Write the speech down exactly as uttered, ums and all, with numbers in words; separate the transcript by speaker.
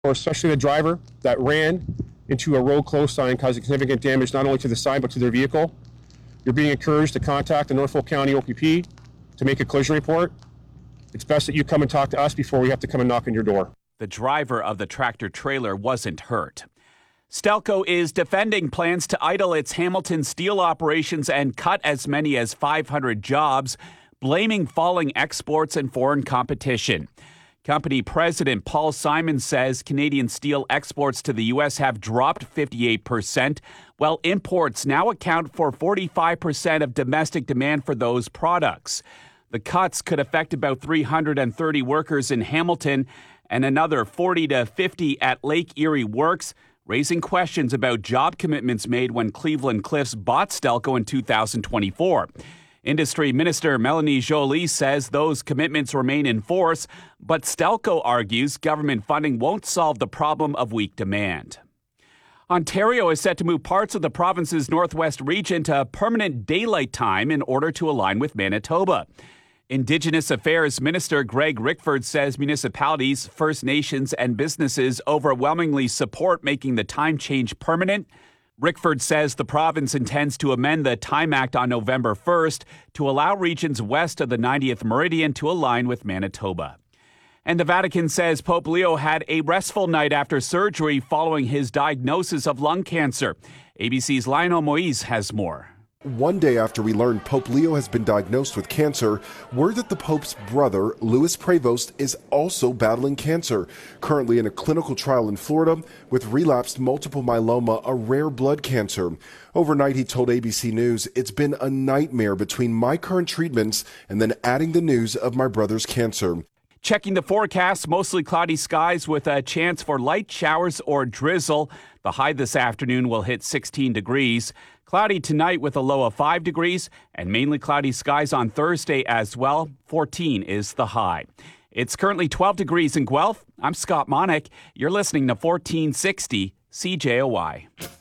Speaker 1: or especially the driver that ran into a road close sign, causing significant damage not only to the sign but to their vehicle, you're being encouraged to contact the Norfolk County O P P to make a collision report. It's best that you come and talk to us before we have to come and knock on your door.
Speaker 2: The driver of the tractor trailer wasn't hurt. Stelco is defending plans to idle its Hamilton steel operations and cut as many as five hundred jobs, blaming falling exports and foreign competition. Company President Paul Simon says Canadian steel exports to the U S have dropped fifty-eight percent, while imports now account for forty-five percent of domestic demand for those products. The cuts could affect about three hundred thirty workers in Hamilton and another forty to fifty at Lake Erie Works, raising questions about job commitments made when Cleveland Cliffs bought Stelco in two thousand twenty-four. Industry Minister Melanie Joly says those commitments remain in force, but Stelco argues government funding won't solve the problem of weak demand. Ontario is set to move parts of the province's northwest region to permanent daylight time in order to align with Manitoba. Indigenous Affairs Minister Greg Rickford says municipalities, First Nations, and businesses overwhelmingly support making the time change permanent. Rickford says the province intends to amend the Time Act on November first to allow regions west of the ninetieth meridian to align with Manitoba. And the Vatican says Pope Leo had a restful night after surgery following his diagnosis of lung cancer. A B C's Lionel Moise has more.
Speaker 3: One day after we learned Pope Leo has been diagnosed with cancer, word that the Pope's brother, Louis Prevost, is also battling cancer, currently in a clinical trial in Florida with relapsed multiple myeloma, a rare blood cancer. Overnight, he told A B C News, "It's been a nightmare between my current treatments and then adding the news of my brother's cancer."
Speaker 2: Checking the forecast, mostly cloudy skies with a chance for light showers or drizzle. The high this afternoon will hit sixteen degrees. Cloudy tonight with a low of five degrees and mainly cloudy skies on Thursday as well. fourteen is the high. It's currently twelve degrees in Guelph. I'm Scott Monick. You're listening to fourteen sixty C J O Y.